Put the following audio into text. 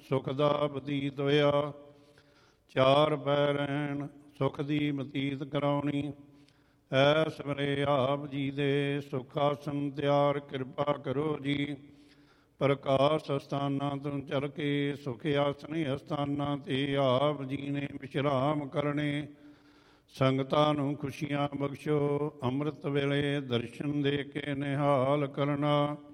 ਸੁਖ ਦਾ ਬਤੀਤ ਹੋਇਆ। ਚਾਰ ਪੈ ਰਹਿਣ ਸੁਖ ਦੀ ਬਤੀਤ ਕਰਾਉਣੀ। ਐਸ ਵੇਲੇ ਆਪ ਜੀ ਦੇ ਸੁਖ ਆਸਨ ਤਿਆਰ ਕਿਰਪਾ ਕਰੋ ਜੀ। ਪ੍ਰਕਾਸ਼ ਅਸਥਾਨਾਂ ਤੋਂ ਚੱਲ ਕੇ ਸੁਖ ਆਸਣੀ ਅਸਥਾਨਾਂ 'ਤੇ ਆਪ ਜੀ ਨੇ ਵਿਸ਼ਰਾਮ ਕਰਨੇ। ਸੰਗਤਾਂ ਨੂੰ ਖੁਸ਼ੀਆਂ ਬਖਸ਼ੋ। ਅੰਮ੍ਰਿਤ ਵੇਲੇ ਦਰਸ਼ਨ ਦੇ ਕੇ ਨਿਹਾਲ ਕਰਨਾ।